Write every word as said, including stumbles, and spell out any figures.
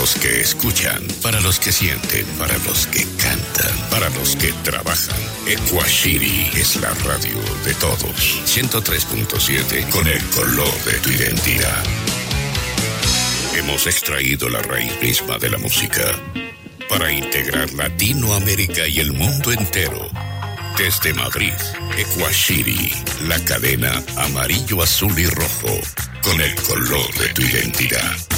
los que escuchan, para los que sienten, para los que cantan, para los que trabajan. Ecuashiri es la radio de todos. ciento tres punto siete con el color de tu identidad. Hemos extraído la raíz misma de la música para integrar Latinoamérica y el mundo entero. Desde Madrid, Ecuashiri, la cadena amarillo, azul y rojo, con el color de tu identidad.